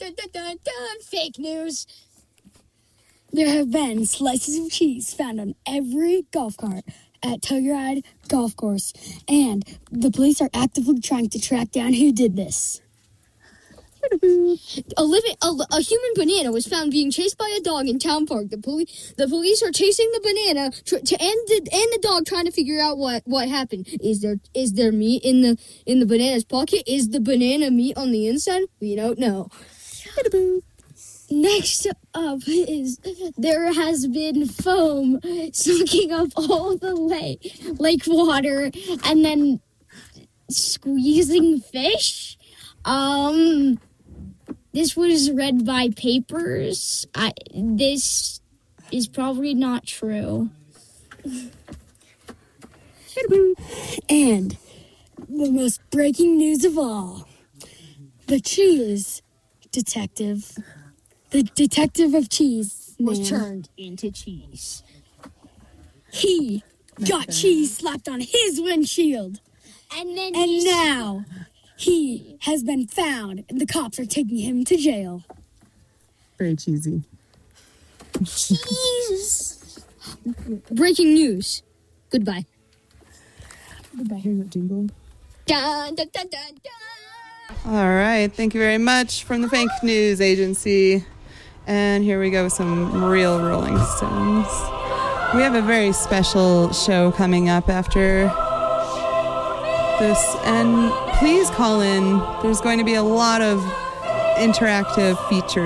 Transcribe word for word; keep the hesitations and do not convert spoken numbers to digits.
dun, dun, dun, dun. Fake news. There have been slices of cheese found on every golf cart at Telluride Golf Course, and the police are actively trying to track down who did this. A, living, a, a human banana was found being chased by a dog in Town Park. The, poli- the police are chasing the banana tr- to, and, the, and the dog, trying to figure out what, what happened. Is there is there meat in the in the banana's pocket? Is the banana meat on the inside? We don't know. Next up is there has been foam soaking up all the lake, lake water and then squeezing fish. Um, this was read by Papers. I, this is probably not true. And the most breaking news of all, the cheese detective, the detective of cheese was man, turned into cheese. He got cheese slapped on his windshield. And then And he now he has been found, and the cops are taking him to jail. Very cheesy. cheese. Breaking news. Goodbye. Goodbye. Here's that jingle. Dun, dun, dun, dun, dun. All right. Thank you very much from the Fake News Agency. And here we go with some real Rolling Stones. We have a very special show coming up after this, and please call in. There's going to be a lot of interactive features.